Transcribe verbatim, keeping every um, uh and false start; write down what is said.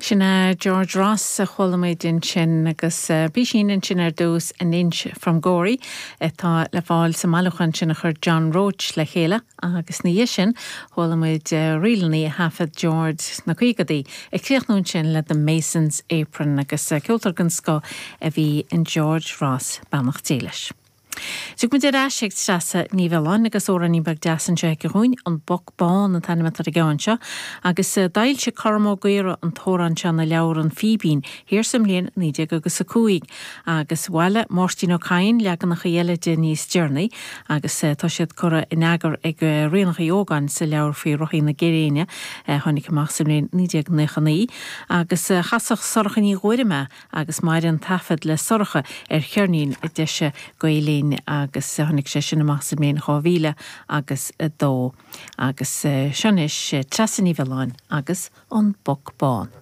Sinna George Ross a cholamid in sin agus bí sin in sin ar dús an inch from Gory tá le fáil sa malachan sin a chur John Roach le chéile agus ní sin cholamid rialnaí a hafad George na cuigadaí ag críochnún sin le the Mason's Apron agus ceoltar gan sco a bhí in George Ross bannach tílis. Sug muid ráisicht strasa ní bheán agus óra ní bag deasan se gohúin an boc bán an tanime tar a gáin seo agus dail se carmó gaire an tóran se na leabhar an fibín hir sam líon níide agus a cúig agus bhile mórstín ó cain legan nach chéile de níos dearnaí agus tá siad chora in agar ag réanacha ógáin sa leabhar fao rochaí na géiréine tháinig amach sam líon níide nechannaí agus chasach sorcha ní ghuiirime agus mair an tafad le sorcha ar chearnín i deise goilín agus tháinig sé sin amach sa mléon chábhíle agus dó agus seanis trasan ní bheáin agus an boc bán.